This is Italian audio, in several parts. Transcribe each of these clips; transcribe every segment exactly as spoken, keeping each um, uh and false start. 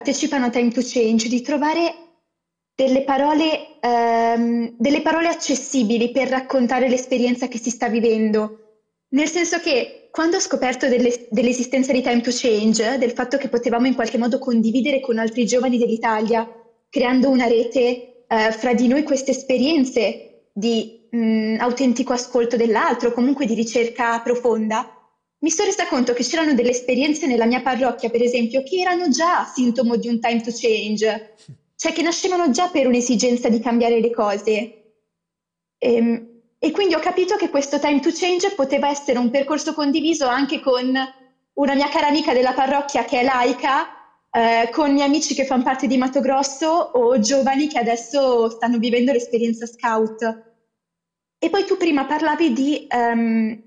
partecipano a Time to Change di trovare delle parole, ehm, delle parole accessibili per raccontare l'esperienza che si sta vivendo. Nel senso che quando ho scoperto delle- dell'esistenza di Time to Change, del fatto che potevamo in qualche modo condividere con altri giovani dell'Italia, creando una rete eh, fra di noi queste esperienze di mh, autentico ascolto dell'altro, comunque di ricerca profonda, mi sono resa conto che c'erano delle esperienze nella mia parrocchia, per esempio, che erano già sintomo di un time to change, cioè che nascevano già per un'esigenza di cambiare le cose. Ehm, E, quindi ho capito che questo time to change poteva essere un percorso condiviso anche con una mia cara amica della parrocchia che è laica, eh, con miei amici che fanno parte di Mato Grosso o giovani che adesso stanno vivendo l'esperienza scout. E poi tu prima parlavi di, ehm,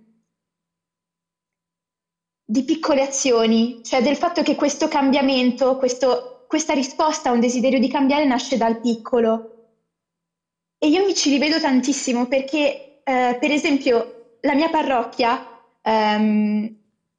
di piccole azioni, cioè del fatto che questo cambiamento, questo- questa risposta a un desiderio di cambiare nasce dal piccolo. E io mi ci rivedo tantissimo perché, eh, per esempio, la mia parrocchia ehm,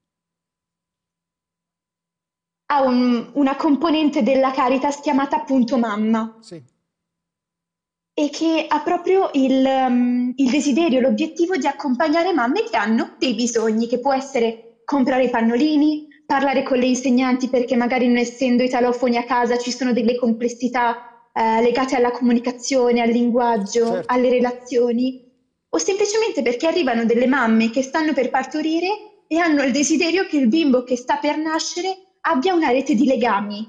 ha un- una componente della Caritas chiamata appunto Mamma Sì. e che ha proprio il, um, il desiderio, l'obiettivo di accompagnare mamme che hanno dei bisogni, che può essere comprare i pannolini, parlare con le insegnanti perché magari non essendo italofoni a casa ci sono delle complessità eh, legate alla comunicazione, al linguaggio, Certo. alle relazioni, o semplicemente perché arrivano delle mamme che stanno per partorire e hanno il desiderio che il bimbo che sta per nascere abbia una rete di legami.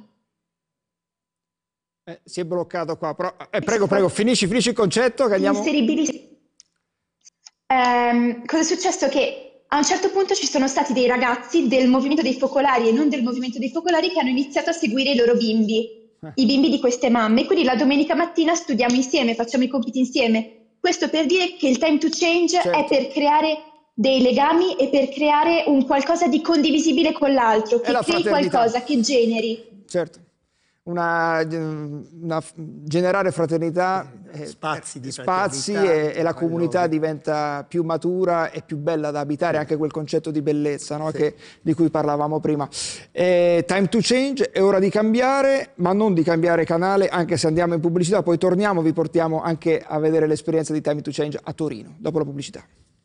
Eh, si è bloccato qua, però, eh, prego, prego, finisci, finisci il concetto che andiamo... Inseribilità. Ehm, cosa è successo? Che a un certo punto ci sono stati dei ragazzi del movimento dei focolari e non del movimento dei focolari che hanno iniziato a seguire i loro bimbi, i bimbi di queste mamme. Quindi la domenica mattina studiamo insieme, facciamo i compiti insieme. Questo per dire che il time to change è Certo, per creare dei legami e per creare un qualcosa di condivisibile con l'altro, è che la crei fraternità, qualcosa, che generi. certo. Una, una- generare fraternità, eh, Spazi di spazi fraternità e, e la tra i comunità luoghi. diventa più matura e più bella da abitare, anche quel concetto di bellezza, no? Sì. Che- di cui parlavamo prima. Eh, time to change, è ora di cambiare, ma non di cambiare canale, anche se andiamo in pubblicità, poi torniamo, vi portiamo anche a vedere l'esperienza di Time to Change a Torino, dopo la pubblicità.